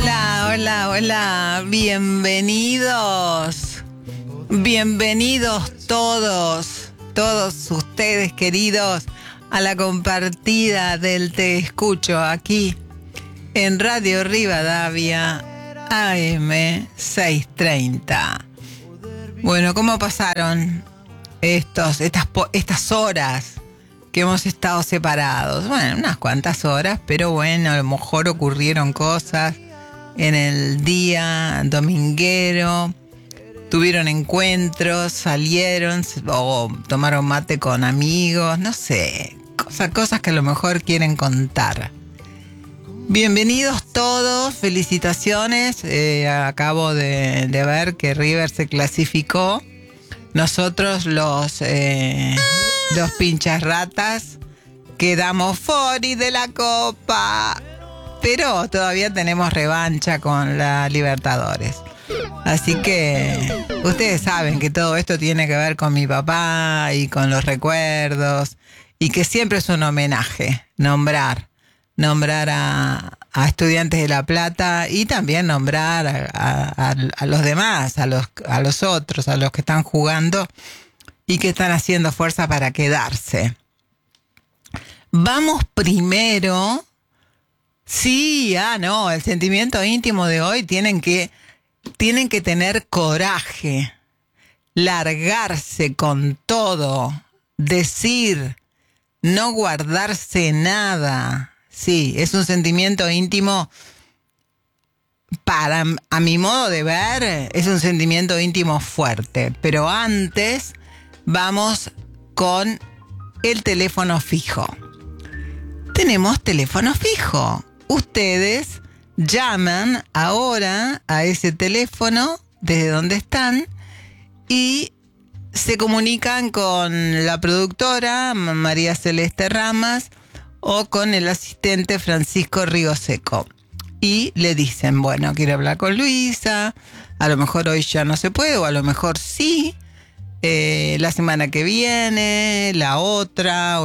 Hola, hola, hola. Bienvenidos. Bienvenidos todos ustedes queridos a la compartida del Te Escucho aquí en Radio Rivadavia AM 630. Bueno, ¿cómo pasaron estas horas que hemos estado separados? Bueno, unas cuantas horas, pero bueno, a lo mejor ocurrieron cosas en el día dominguero, tuvieron encuentros, salieron o tomaron mate con amigos, no sé, cosas que a lo mejor quieren contar. Bienvenidos todos, felicitaciones. Acabo de ver que River se clasificó. Nosotros los pinchas ratas quedamos fuera de la copa, pero todavía tenemos revancha con la Libertadores. Así que ustedes saben que todo esto tiene que ver con mi papá y con los recuerdos, y que siempre es un homenaje nombrar a Estudiantes de La Plata, y también nombrar a los demás, a los otros, a los que están jugando y que están haciendo fuerza para quedarse. Vamos primero. Sí, no, el sentimiento íntimo de hoy tienen que tener coraje, largarse con todo, decir, no guardarse nada. Sí, es un sentimiento íntimo, a mi modo de ver, es un sentimiento íntimo fuerte. Pero antes vamos con el teléfono fijo. Tenemos teléfono fijo. Ustedes llaman ahora a ese teléfono desde donde están y se comunican con la productora María Celeste Ramas o con el asistente Francisco Rigoseco. Y le dicen, bueno, quiero hablar con Luisa, a lo mejor hoy ya no se puede, o a lo mejor sí, la semana que viene, la otra.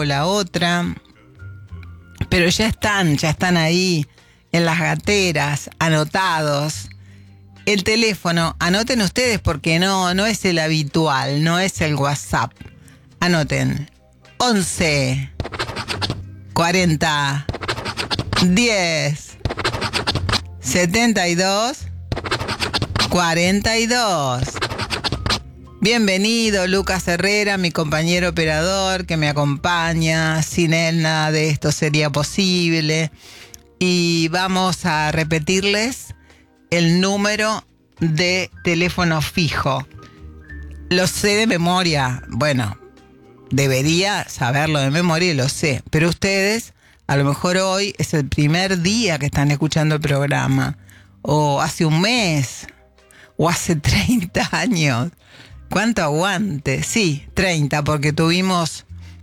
Pero ya están ahí en las gateras, anotados. El teléfono, anoten ustedes porque no es el habitual, no es el WhatsApp. Anoten, 11 40 10 72 42. Bienvenido Lucas Herrera, mi compañero operador que me acompaña. Sin él nada de esto sería posible. Y vamos a repetirles el número de teléfono fijo. Lo sé de memoria. Bueno, debería saberlo de memoria y lo sé. Pero ustedes, a lo mejor hoy es el primer día que están escuchando el programa. O hace un mes. O hace 30 años. ¿Cuánto aguante? Sí, 30, porque tuvimos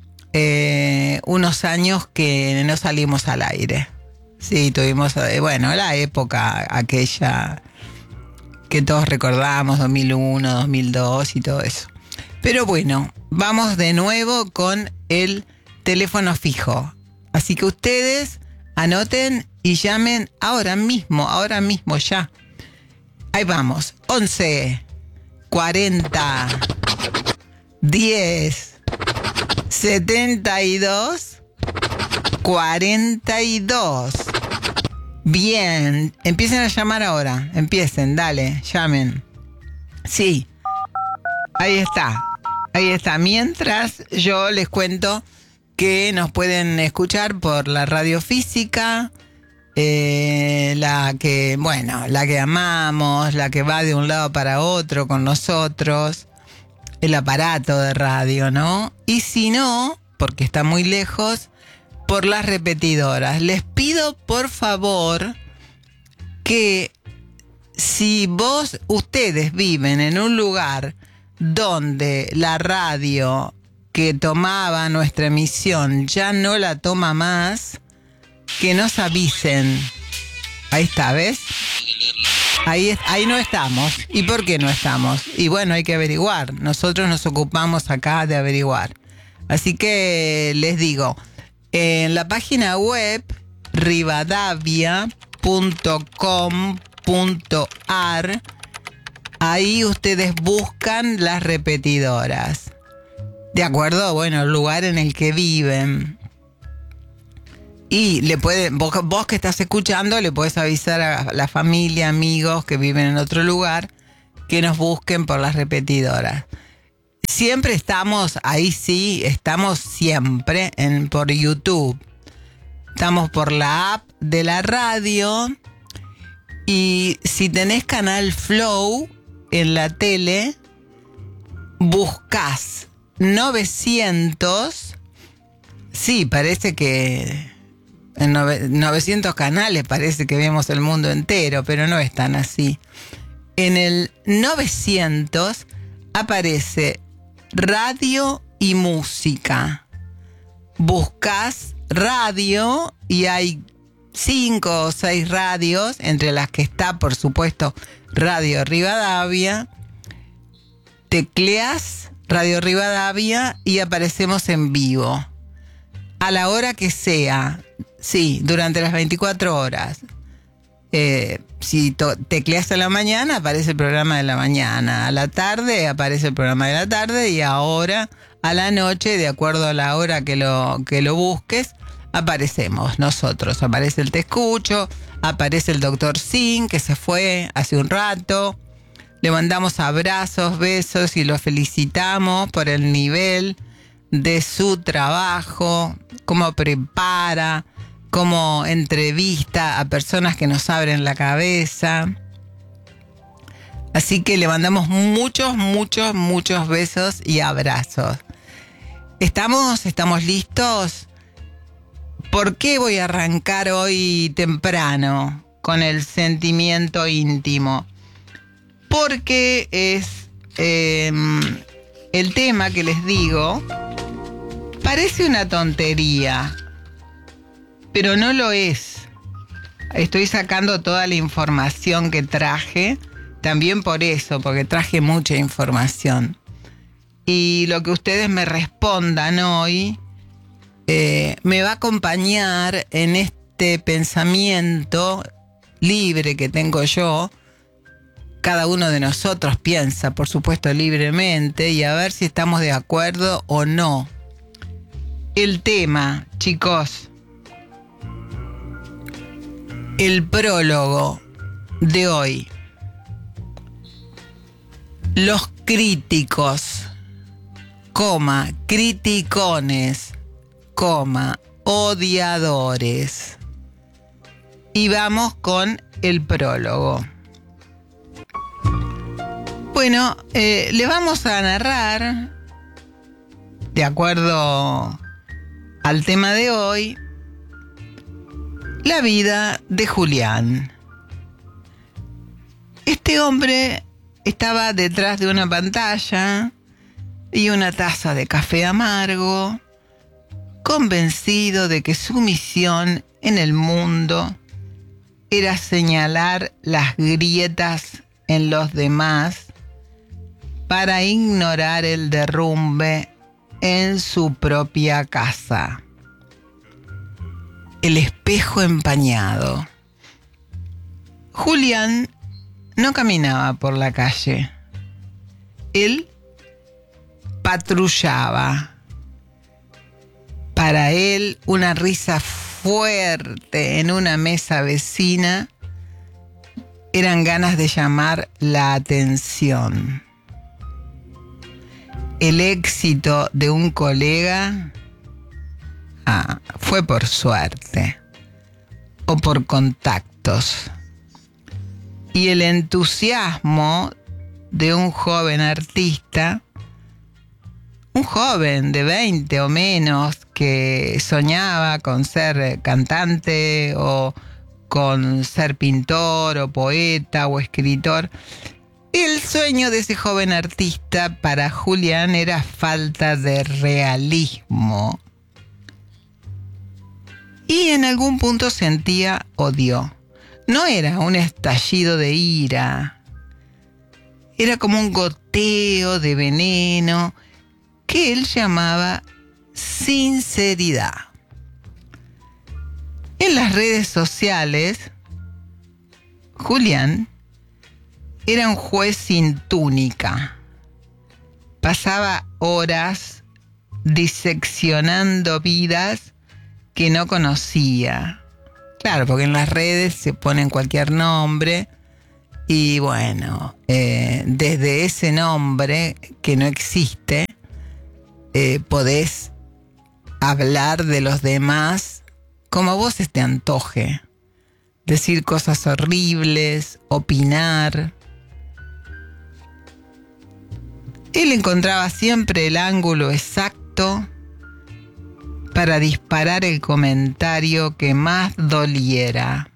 unos años que no salimos al aire. Sí, tuvimos, la época aquella que todos recordamos, 2001, 2002 y todo eso. Pero bueno, vamos de nuevo con el teléfono fijo. Así que ustedes anoten y llamen ahora mismo ya. Ahí vamos, 11 40 10 72 42. Bien, empiecen a llamar ahora. Empiecen, dale, llamen. Sí, ahí está. Mientras yo les cuento que nos pueden escuchar por la radio física, la que amamos, la que va de un lado para otro con nosotros, el aparato de radio, ¿no? Y si no, porque está muy lejos, por las repetidoras. Les pido por favor que si ustedes viven en un lugar donde la radio que tomaba nuestra emisión ya no la toma más, que nos avisen. Ahí está, ¿ves? Ahí no estamos. ¿Y por qué no estamos? Y bueno, hay que averiguar. Nosotros nos ocupamos acá de averiguar. Así que les digo, en la página web rivadavia.com radio.com.ar. Ahí ustedes buscan las repetidoras, de acuerdo, bueno, el lugar en el que viven. Y le pueden, vos que estás escuchando, le puedes avisar a la familia, amigos que viven en otro lugar, que nos busquen por las repetidoras. Siempre estamos, ahí sí, estamos siempre por YouTube. Estamos por la app de la radio. Y si tenés canal Flow en la tele, buscás 900. Sí, parece que en 900 canales parece que vemos el mundo entero, pero no es tan así. En el 900 aparece radio y música. Buscás radio y hay 5 o 6 radios, entre las que está, por supuesto, Radio Rivadavia. Tecleás Radio Rivadavia y aparecemos en vivo. A la hora que sea. Sí, durante las 24 horas. Si tecleas a la mañana, aparece el programa de la mañana. A la tarde, aparece el programa de la tarde. Y ahora, a la noche, de acuerdo a la hora que lo busques, aparecemos nosotros. Aparece el Te Escucho, aparece el Dr. Sin, que se fue hace un rato. Le mandamos abrazos, besos y lo felicitamos por el nivel de su trabajo, cómo prepara, cómo entrevista a personas que nos abren la cabeza. Así que le mandamos muchos besos y abrazos. ¿Estamos listos? ¿Por qué voy a arrancar hoy temprano con el sentimiento íntimo? Porque es el tema que les digo, parece una tontería, pero no lo es. Estoy sacando toda la información que traje, también por eso, porque traje mucha información. Y lo que ustedes me respondan hoy me va a acompañar en este pensamiento libre que tengo yo. Cada uno de nosotros piensa, por supuesto, libremente, y a ver si estamos de acuerdo o no. El tema, chicos, el prólogo de hoy. Los críticos, criticones, odiadores. Y vamos con el prólogo. Bueno, le vamos a narrar, de acuerdo al tema de hoy, la vida de Julián. Este hombre estaba detrás de una pantalla y una taza de café amargo, convencido de que su misión en el mundo era señalar las grietas en los demás para ignorar el derrumbe en su propia casa. El espejo empañado. Julián no caminaba por la calle. Él patrullaba. Para él, una risa fuerte en una mesa vecina eran ganas de llamar la atención. El éxito de un colega fue por suerte o por contactos. Y el entusiasmo de un joven artista, un joven de 20 o menos que soñaba con ser cantante o con ser pintor o poeta o escritor. El sueño de ese joven artista para Julián era falta de realismo. Y en algún punto sentía odio. No era un estallido de ira. Era como un goteo de veneno que él llamaba sinceridad. En las redes sociales Julián era un juez sin túnica. Pasaba horas diseccionando vidas que no conocía. Claro, porque en las redes se ponen cualquier nombre y bueno, desde ese nombre que no existe, podés hablar de los demás como a vos te antoje. Decir cosas horribles, opinar. Él encontraba siempre el ángulo exacto para disparar el comentario que más doliera.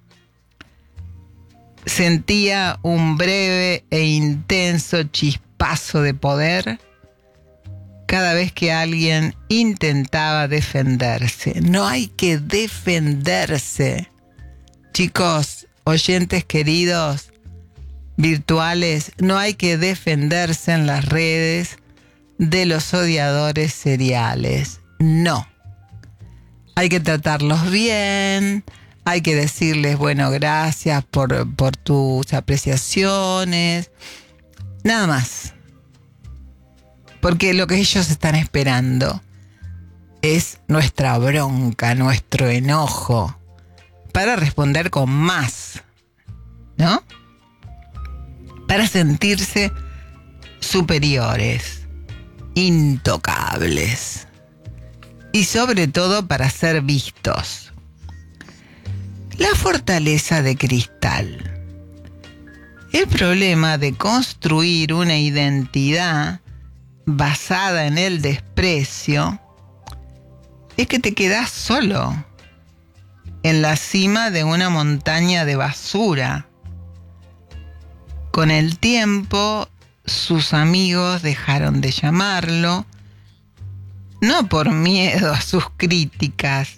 Sentía un breve e intenso chispazo de poder cada vez que alguien intentaba defenderse. No hay que defenderse. Chicos, oyentes queridos, virtuales, no hay que defenderse en las redes de los odiadores seriales. No. Hay que tratarlos bien, hay que decirles, bueno, gracias por tus apreciaciones. Nada más. Porque lo que ellos están esperando es nuestra bronca, nuestro enojo, para responder con más, ¿no? Para sentirse superiores, intocables y sobre todo para ser vistos. La fortaleza de cristal. El problema de construir una identidad basada en el desprecio es que te quedás solo en la cima de una montaña de basura. Con el tiempo, sus amigos dejaron de llamarlo, no por miedo a sus críticas,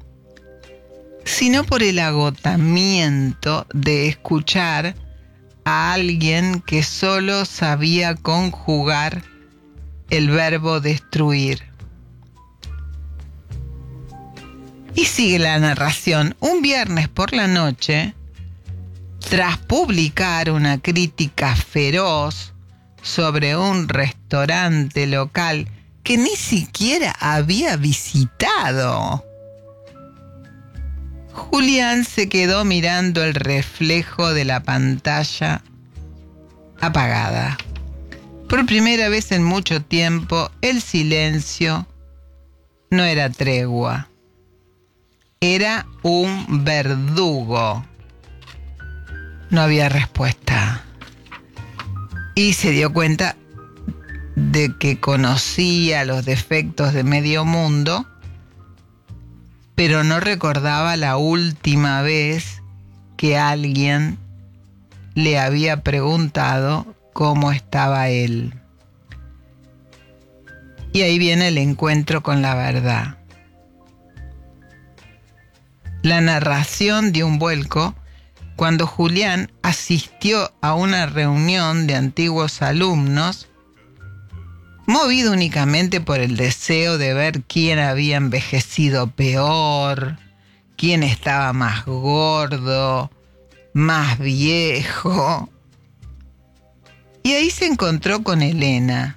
sino por el agotamiento de escuchar a alguien que solo sabía conjugar el verbo destruir. Y sigue la narración. Un viernes por la noche, tras publicar una crítica feroz sobre un restaurante local que ni siquiera había visitado, Julián se quedó mirando el reflejo de la pantalla apagada. Por primera vez en mucho tiempo, el silencio no era tregua. Era un verdugo. No había respuesta. Y se dio cuenta de que conocía los defectos de medio mundo, pero no recordaba la última vez que alguien le había preguntado cómo estaba él. Y ahí viene el encuentro con la verdad. La narración dio un vuelco cuando Julián asistió a una reunión de antiguos alumnos, movido únicamente por el deseo de ver quién había envejecido peor, quién estaba más gordo, más viejo. Y ahí se encontró con Elena,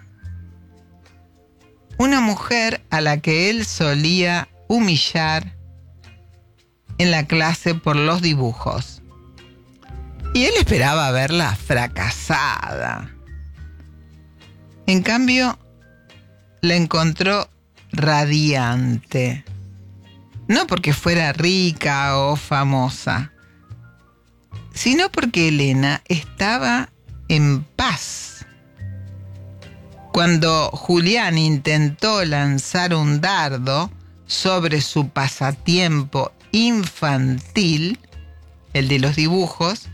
una mujer a la que él solía humillar en la clase por los dibujos. Y él esperaba verla fracasada. En cambio, la encontró radiante. No porque fuera rica o famosa, sino porque Elena estaba en paz. Cuando Julián intentó lanzar un dardo sobre su pasatiempo infantil, el de los dibujos,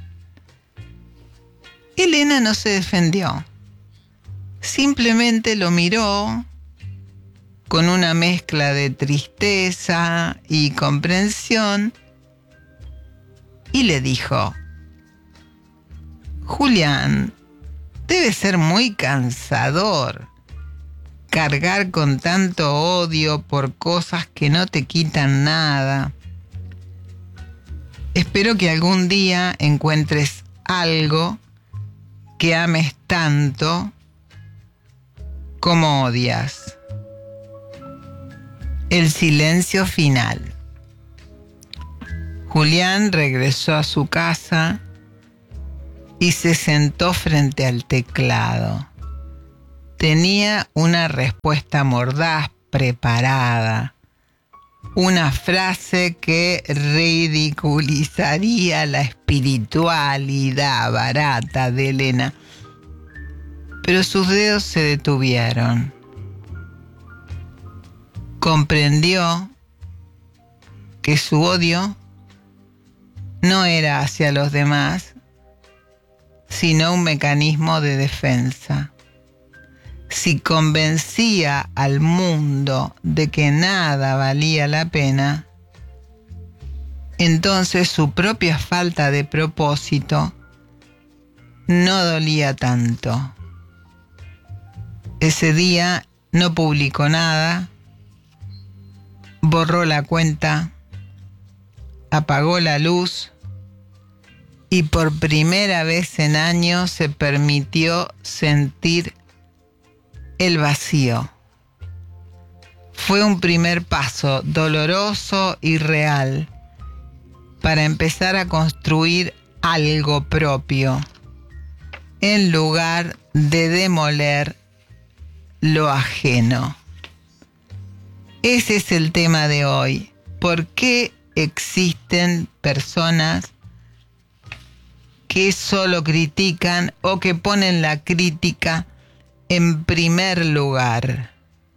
Elena no se defendió. Simplemente lo miró con una mezcla de tristeza y comprensión y le dijo: Julián, debe ser muy cansador cargar con tanto odio por cosas que no te quitan nada. Espero que algún día encuentres algo que ames tanto como odias. El silencio final. Julián regresó a su casa y se sentó frente al teclado. Tenía una respuesta mordaz preparada, una frase que ridiculizaría la espiritualidad barata de Elena, pero sus dedos se detuvieron. Comprendió que su odio no era hacia los demás, sino un mecanismo de defensa. Si convencía al mundo de que nada valía la pena, entonces su propia falta de propósito no dolía tanto. Ese día no publicó nada, borró la cuenta, apagó la luz y por primera vez en años se permitió sentir el vacío. Fue un primer paso doloroso y real para empezar a construir algo propio, en lugar de demoler lo ajeno. Ese es el tema de hoy. ¿Por qué existen personas que solo critican o que ponen la crítica en primer lugar?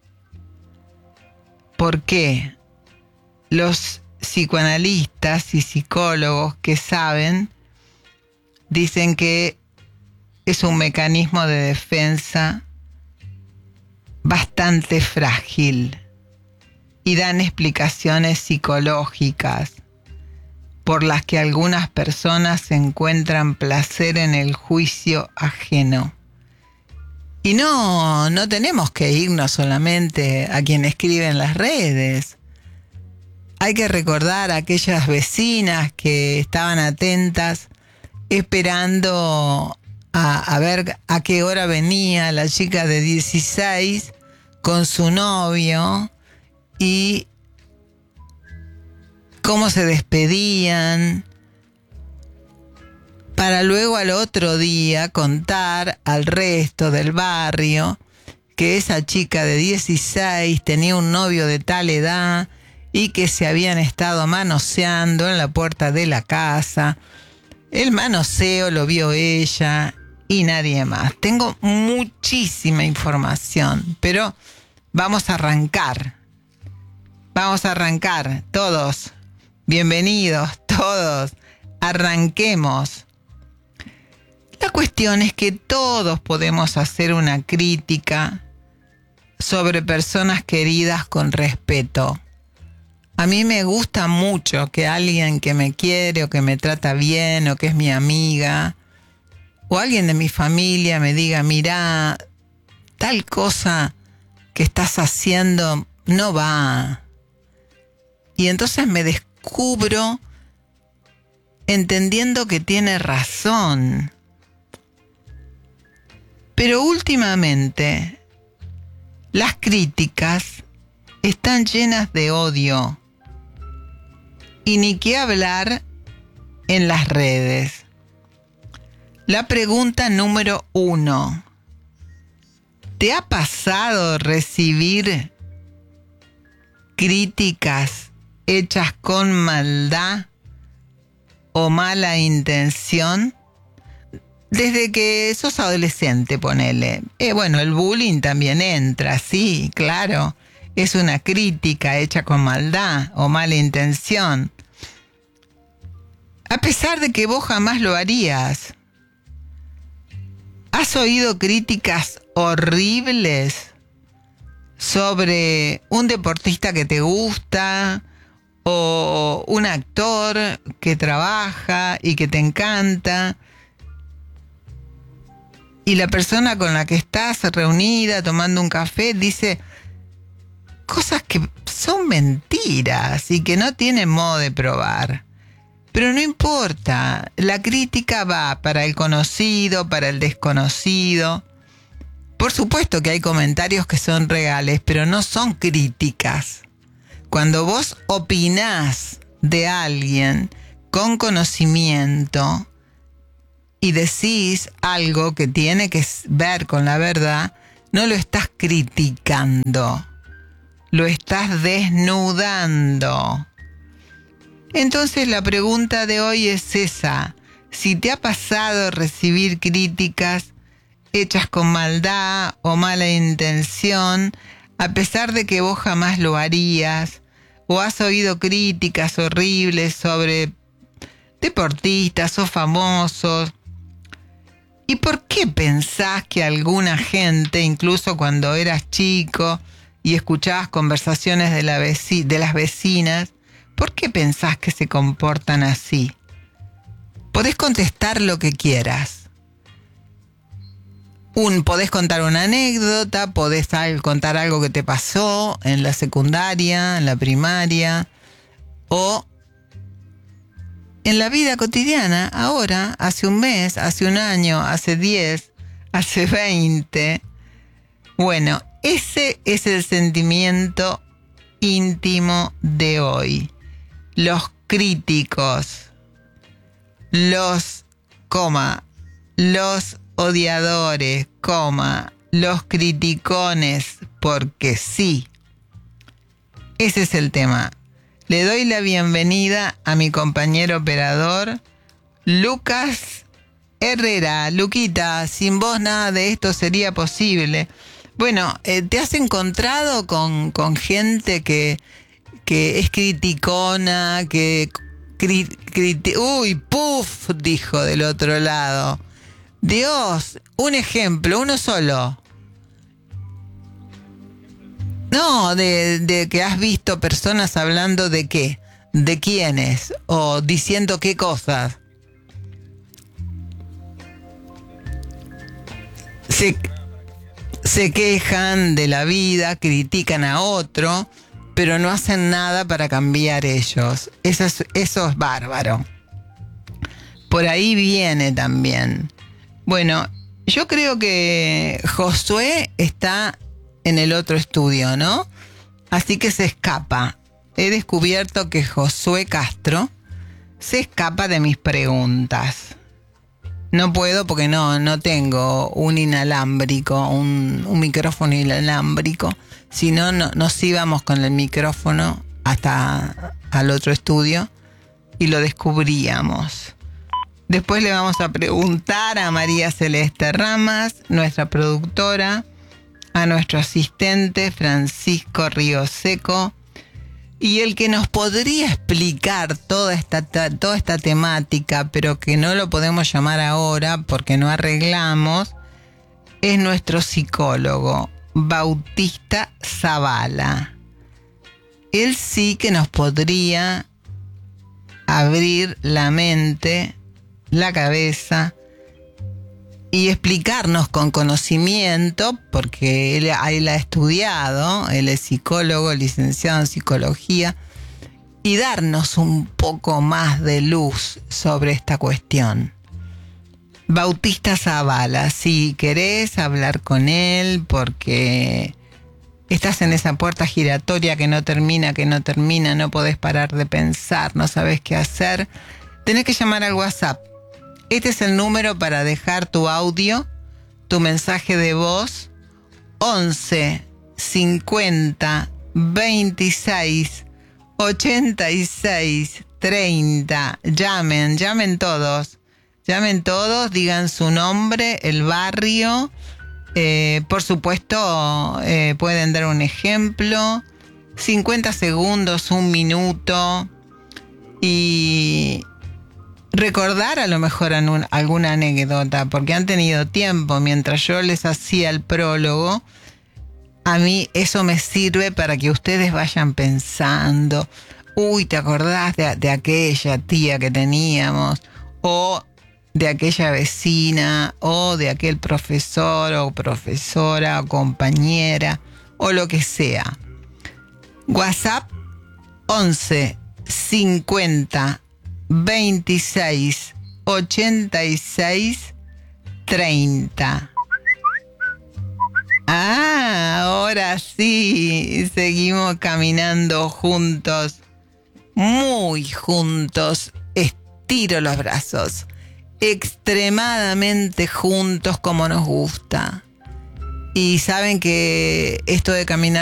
¿Por qué los psicoanalistas y psicólogos que saben dicen que es un mecanismo de defensa bastante frágil y dan explicaciones psicológicas por las que algunas personas encuentran placer en el juicio ajeno? Y no tenemos que irnos solamente a quien escribe en las redes. Hay que recordar a aquellas vecinas que estaban atentas, esperando a ver a qué hora venía la chica de 16 con su novio y cómo se despedían, para luego al otro día contar al resto del barrio que esa chica de 16 tenía un novio de tal edad y que se habían estado manoseando en la puerta de la casa. El manoseo lo vio ella y nadie más. Tengo muchísima información, pero vamos a arrancar. Vamos a arrancar, todos. Bienvenidos, todos. Arranquemos. La cuestión es que todos podemos hacer una crítica sobre personas queridas con respeto. A mí me gusta mucho que alguien que me quiere o que me trata bien o que es mi amiga o alguien de mi familia me diga, mirá, tal cosa que estás haciendo no va. Y entonces me descubro entendiendo que tiene razón. Pero últimamente las críticas están llenas de odio. Y ni qué hablar en las redes. La pregunta número 1. ¿Te ha pasado recibir críticas hechas con maldad o mala intención? Desde que sos adolescente, ponele. Bueno, el bullying también entra, sí, claro. Es una crítica hecha con maldad o mala intención. A pesar de que vos jamás lo harías. ¿Has oído críticas horribles sobre un deportista que te gusta o un actor que trabaja y que te encanta? Y la persona con la que estás reunida tomando un café dice cosas que son mentiras y que no tienen modo de probar. Pero no importa, la crítica va para el conocido, para el desconocido. Por supuesto que hay comentarios que son reales, pero no son críticas. Cuando vos opinás de alguien con conocimiento y decís algo que tiene que ver con la verdad, no lo estás criticando, lo estás desnudando. Entonces la pregunta de hoy es esa: si te ha pasado recibir críticas hechas con maldad o mala intención, a pesar de que vos jamás lo harías, o has oído críticas horribles sobre deportistas o famosos, ¿y por qué pensás que alguna gente, incluso cuando eras chico y escuchabas conversaciones de las vecinas, por qué pensás que se comportan así? Podés contestar lo que quieras. Podés contar una anécdota, podés contar algo que te pasó en la secundaria, en la primaria, o en la vida cotidiana, ahora, hace un mes, hace un año, hace 10, hace 20. Bueno, ese es el sentimiento íntimo de hoy. Los críticos, los odiadores, los criticones, porque sí. Ese es el tema. Le doy la bienvenida a mi compañero operador, Lucas Herrera. Luquita, sin vos nada de esto sería posible. Bueno, ¿te has encontrado con gente que es criticona, que uy, puf, dijo del otro lado? Dios, un ejemplo, uno solo. No, de que has visto personas hablando de qué, de quiénes, o diciendo qué cosas. Se quejan de la vida, critican a otro, pero no hacen nada para cambiar ellos. Eso es bárbaro. Por ahí viene también. Bueno, yo creo que Josué está en el otro estudio, ¿no? Así que se escapa. He descubierto que Josué Castro se escapa de mis preguntas. No puedo porque no tengo un inalámbrico, un micrófono inalámbrico. Si no, nos íbamos con el micrófono hasta al otro estudio y lo descubríamos. Después le vamos a preguntar a María Celeste Ramas, nuestra productora, a nuestro asistente Francisco Río Seco, y el que nos podría explicar toda esta temática, pero que no lo podemos llamar ahora porque no arreglamos, es nuestro psicólogo Bautista Zavala. Él sí que nos podría abrir la mente, la cabeza y explicarnos con conocimiento, porque él ha estudiado, él es psicólogo, licenciado en psicología, y darnos un poco más de luz sobre esta cuestión. Bautista Zavala, si querés hablar con él, porque estás en esa puerta giratoria que no termina, no podés parar de pensar, no sabés qué hacer, tenés que llamar al WhatsApp. Este es el número para dejar tu audio, tu mensaje de voz, 11 50 26 86 30. Llamen todos, digan su nombre, el barrio, por supuesto pueden dar un ejemplo, 50 segundos, un minuto, y recordar a lo mejor alguna anécdota, porque han tenido tiempo. Mientras yo les hacía el prólogo, a mí eso me sirve para que ustedes vayan pensando, uy, ¿te acordás de aquella tía que teníamos? O de aquella vecina, o de aquel profesor o profesora o compañera, o lo que sea. WhatsApp 11 50 26 86 30. Ahora sí, seguimos caminando juntos, muy juntos. Estiro los brazos, extremadamente juntos como nos gusta. Y saben que esto de caminar